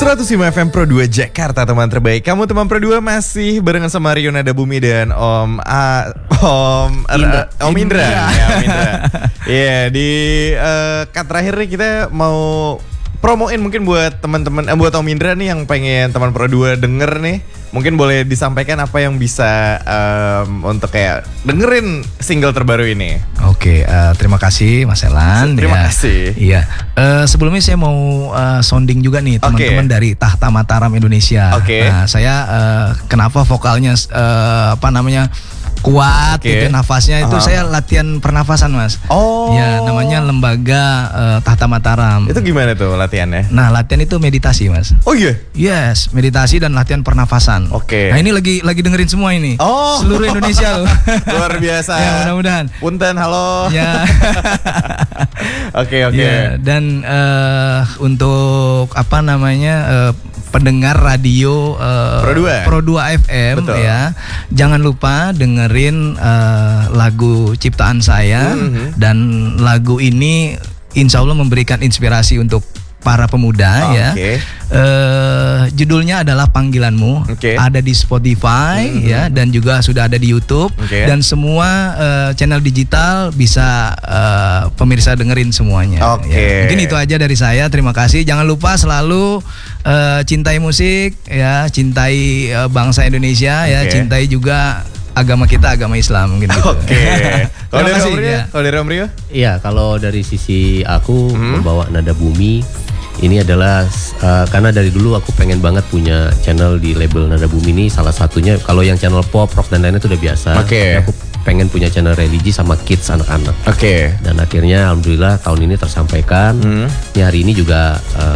105 FM Pro 2 Jakarta, teman terbaik. Kamu teman Pro 2 masih barengan sama Rio Nada Bumi dan Om Indra. Ya, Om Indra. Iya, di cut terakhir nih kita mau promoin mungkin buat teman-teman, buat Om Indra nih yang pengen teman Pro 2 denger nih. Mungkin boleh disampaikan apa yang bisa untuk kayak dengerin single terbaru ini. Oke, terima kasih Mas Elan. Terima kasih. Iya, sebelumnya saya mau sounding juga nih teman-teman dari Tahta Mataram Indonesia. Nah, saya kenapa vokalnya kuat gitu, nafasnya itu saya latihan pernafasan, Mas. Ya, namanya Lembaga Tahta Mataram. Itu gimana tuh latihannya? Nah, latihan itu meditasi, Mas. Oh iya? Yes, meditasi dan latihan pernafasan. Oke. Nah, ini lagi dengerin semua ini. Seluruh Indonesia loh. Luar biasa. Ya, mudah-mudahan. Punten, halo. Ya. Oke. Ya, dan untuk pendengar radio Pro 2 FM. Betul. Ya. Jangan lupa dengerin lagu ciptaan saya dan lagu ini insya Allah memberikan inspirasi untuk para pemuda ya. Judulnya adalah Panggilanmu. Ada di Spotify ya, dan juga sudah ada di YouTube dan semua channel digital bisa pemirsa dengerin semuanya. Ya. Mungkin itu aja dari saya. Terima kasih. Jangan lupa selalu cintai musik ya, cintai bangsa Indonesia ya, cintai juga agama kita, agama Islam gitu. Kalau dari Om Rio? Iya, kalau dari sisi aku membawa Nada Bumi ini adalah karena dari dulu aku pengen banget punya channel di label Nada Bumi ini. Salah satunya kalau yang channel pop, rock dan lainnya itu udah biasa. Aku pengen punya channel religi sama kids, anak-anak. Dan akhirnya alhamdulillah tahun ini tersampaikan. Ya, hari ini juga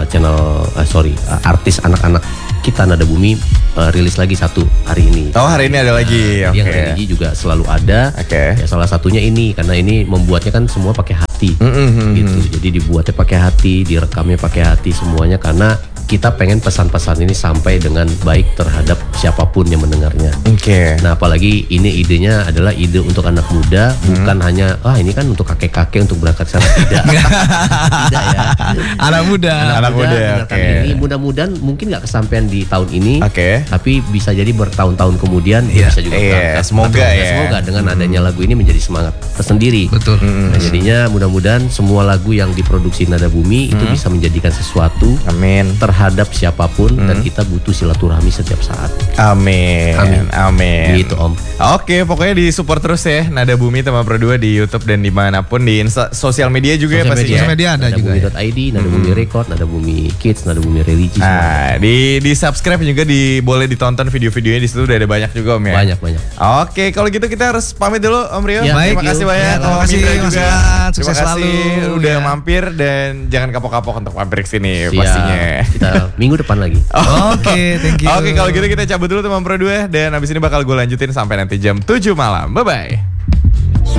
artis anak-anak kita Nada Bumi rilis lagi satu hari ini. Hari ini ada lagi. Yang religi juga selalu ada. Ya, salah satunya ini karena ini membuatnya kan semua pakai hati. Gitu. Jadi dibuatnya pakai hati, direkamnya pakai hati semuanya karena kita pengen pesan-pesan ini sampai dengan baik terhadap siapapun yang mendengarnya. Nah, apalagi ini idenya adalah ide untuk anak muda, bukan hanya ini kan untuk kakek-kakek untuk berangkat sana, tidak. Tidak ya. Anak muda. Ini mudah-mudahan mungkin nggak kesampaian di tahun ini, tapi bisa jadi bertahun-tahun kemudian bisa juga berangkat. Semoga dengan adanya lagu ini menjadi semangat tersendiri. Betul. Nah, jadinya mudah-mudahan semua lagu yang diproduksi Nada Bumi itu bisa menjadikan sesuatu terhadap siapapun dan kita butuh silaturahmi setiap saat. Amin. Gitu, Om. Pokoknya di support terus ya Nada Bumi teman Pro 2 di YouTube dan dimanapun di sosial media juga ya pasti. Sosial media ada juga. Nada.id, Nada Bumi Record, Nada Bumi Kids, Nada Bumi Religi. Nah, di subscribe juga boleh ditonton video-videonya di situ udah ada banyak juga Om ya. Banyak. Kalau gitu kita harus pamit dulu Om Rio. Terima kasih banyak. Terima kasih juga. Sukses selalu. Udah mampir dan jangan kapok-kapok untuk mampir ke sini pastinya. Kita minggu depan lagi. Thank you. Kalau gitu kita cabut dulu teman Pro 2 dan abis ini bakal gue lanjutin sampai nanti jam 7 malam. Bye-bye.